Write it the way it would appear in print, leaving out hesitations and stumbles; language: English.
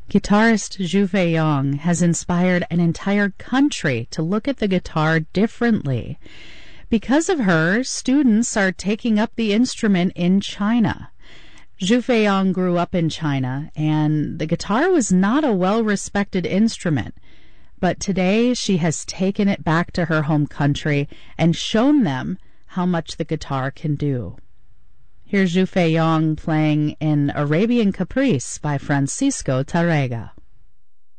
Guitarist Zhu Feiyong has inspired an entire country to look at the guitar differently. Because of her, students are taking up the instrument in China. Zhu Feiyong grew up in China, and the guitar was not a well-respected instrument. But today she has taken it back to her home country and shown them how much the guitar can do. Here's Zhu Feiyong playing in Arabian Caprice by Francisco Tárrega.